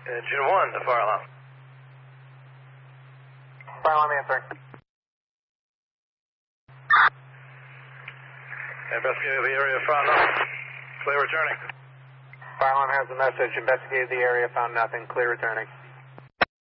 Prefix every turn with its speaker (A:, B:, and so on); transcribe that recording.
A: Engine 1 to fire alarm.
B: Fire alarm answering.
A: Investigated the area, found nothing. Clear returning.
B: Fire alarm has the message. Investigated the area, found nothing. Clear returning.